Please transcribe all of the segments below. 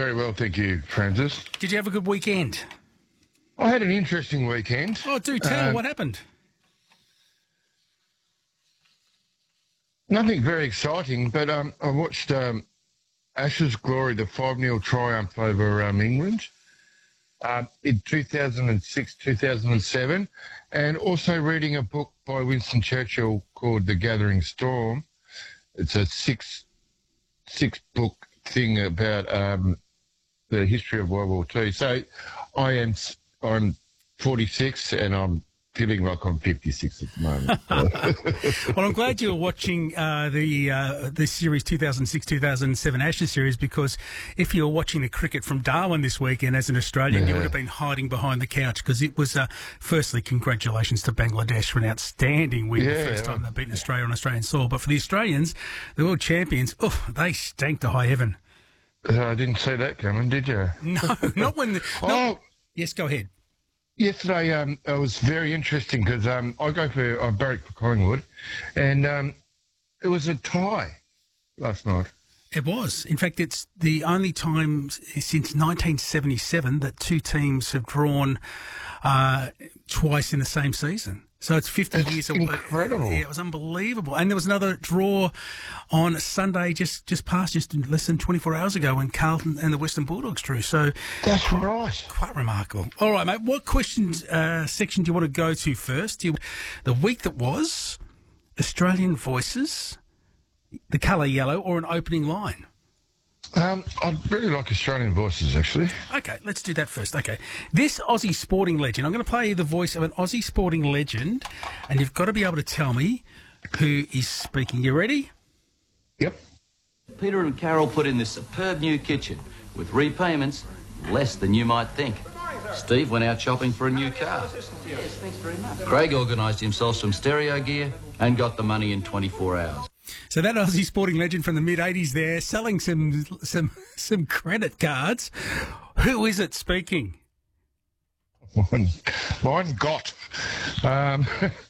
very well, thank you, Francis. Did you have a good weekend? I had an interesting weekend. Oh, do tell. What happened? Nothing very exciting, but I watched Ashes Glory, the 5-0 triumph over England in 2006, 2007, and also reading a book by Winston Churchill called The Gathering Storm. It's a six-book thing about the history of World War II. So I'm 46 and I'm feeling like I'm 56 at the moment. Well, I'm glad you were watching the series 2006-2007 Ashes series, because if you were watching the cricket from Darwin this weekend as an Australian, you would have been hiding behind the couch, because it was, firstly, congratulations to Bangladesh for an outstanding win, the first time they've beaten Australia on Australian soil. But for the Australians, the world champions, they stank to high heaven. I didn't see that coming, did you? No, not when... Yes, go ahead. Yesterday, it was very interesting because I barrack for Collingwood, and it was a tie last night. It was. In fact, it's the only time since 1977 that two teams have drawn twice in the same season. So it's 50 years. Incredible. Yeah, it was unbelievable. And there was another draw on Sunday just less than 24 hours ago when Carlton and the Western Bulldogs drew. So that's right. Quite remarkable. All right, mate. What questions section do you want to go to first? The week that was, Australian voices, the colour yellow, or an opening line? I'd really like Australian voices, actually. Okay, let's do that first. Okay. This Aussie sporting legend, I'm going to play you the voice of an Aussie sporting legend, and you've got to be able to tell me who is speaking. You ready? Yep. Peter and Carol put in this superb new kitchen with repayments less than you might think. Steve went out shopping for a new car. Yes, thanks very much. Craig organised himself some stereo gear and got the money in 24 hours. So that Aussie sporting legend from the mid-'80s there, selling some credit cards. Who is it speaking? Mine got. I'm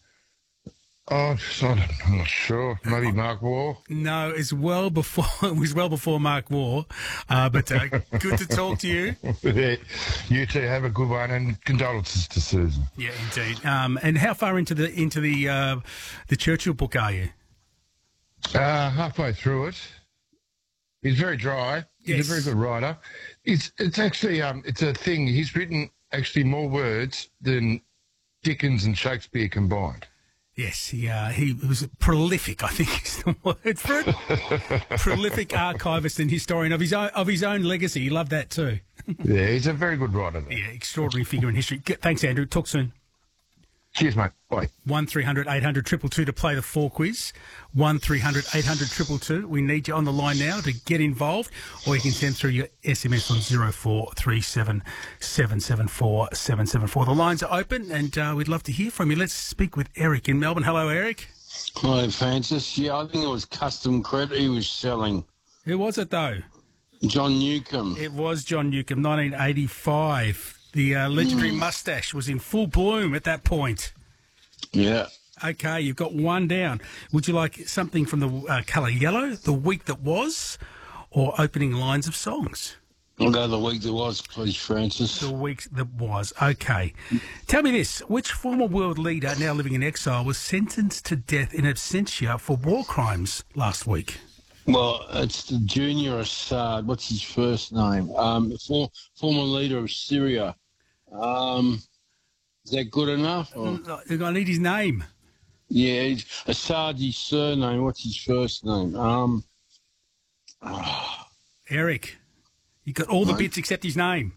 not sure. Maybe Mark Waugh? No, it was well before Mark Waugh. But good to talk to you. You two have a good one, and condolences to Susan. Yeah, indeed. And how far into the Churchill book are you? Halfway through it. He's very dry. Yes. He's a very good writer. It's actually it's a thing. He's written actually more words than Dickens and Shakespeare combined. Yes, he was prolific, I think is the word for it. Prolific archivist and historian of his own legacy. He loved that too. Yeah, he's a very good writer, though. Yeah, extraordinary figure in history. Thanks, Andrew. Talk soon. Cheers, mate. Bye. 1300 800 222 to play the 4 quiz. 1300 800 222. We need you on the line now to get involved, or you can send through your SMS on 0437 774 774. The lines are open, and we'd love to hear from you. Let's speak with Eric in Melbourne. Hello, Eric. Hi, Francis. Yeah, I think it was Custom Credit he was selling. Who was it, though? John Newcombe. It was John Newcombe, 1985. The legendary moustache was in full bloom at that point. Yeah. Okay, you've got one down. Would you like something from the colour yellow, the week that was, or opening lines of songs? I'll go the week that was, please, Francis. The week that was. Okay. Tell me this. Which former world leader, now living in exile, was sentenced to death in absentia for war crimes last week? Well, it's the Junior Assad. What's his first name? Former leader of Syria. Is that good enough? I need his name. Yeah, Assad's his surname. What's his first name? Eric, you got all the bits except his name.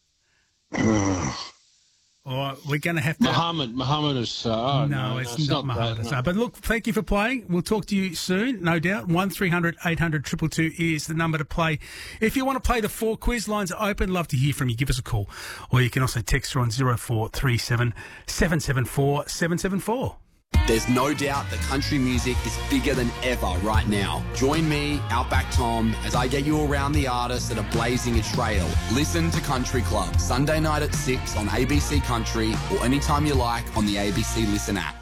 Or we're going to have to... Mohammed Assad. No, it's not Mohammed Assad. But look, thank you for playing. We'll talk to you soon, no doubt. 1300 800 222 is the number to play. If you want to play the 4 quiz, lines are open. Love to hear from you. Give us a call. Or you can also text her on 0437 774 774. There's no doubt that country music is bigger than ever right now. Join me, Outback Tom, as I get you around the artists that are blazing a trail. Listen to Country Club, Sunday night at 6 on ABC Country, or anytime you like on the ABC Listen app.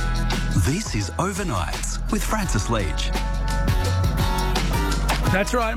This is Overnights with Francis Leach. That's right.